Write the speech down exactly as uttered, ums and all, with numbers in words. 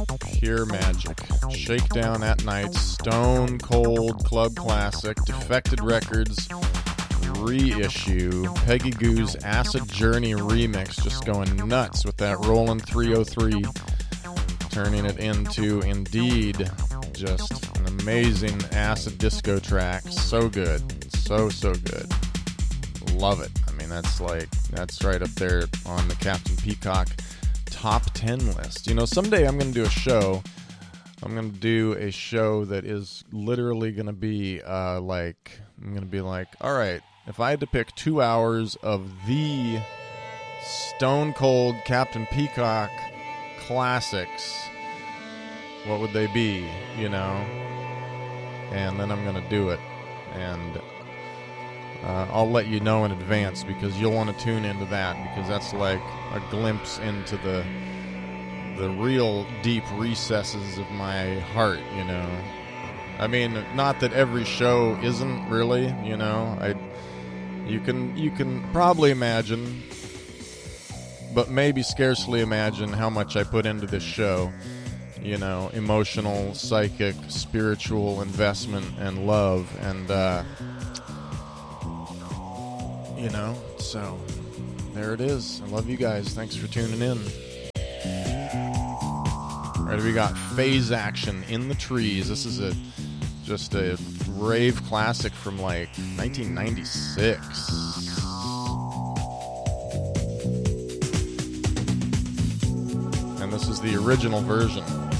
Pure magic. Shakedown at Night, Stone Cold Club Classic, Defected Records reissue, Peggy Goo's Acid Journey remix, just going nuts with that Roland three oh three, turning it into, indeed, just an amazing acid disco track. So good. So, so good. Love it. I mean, that's like, that's right up there on the Captain Peacock top ten list. You know, someday I'm going to do a show. I'm going to do a show that is literally going to be uh, like, I'm going to be like, all right, if I had to pick two hours of the Stone Cold Captain Peacock classics, what would they be, you know? And then I'm going to do it. And uh, I'll let you know in advance, because you'll want to tune into that, because that's like a glimpse into the the real deep recesses of my heart, you know? I mean, not that every show isn't really, you know? I... You can you can probably imagine, but maybe scarcely imagine how much I put into this show. You know, emotional, psychic, spiritual investment and love, and uh, you know, so there it is. I love you guys. Thanks for tuning in. All right, we got Phase Action, In the Trees. This is a just a rave classic from like nineteen ninety-six. And this is the original version.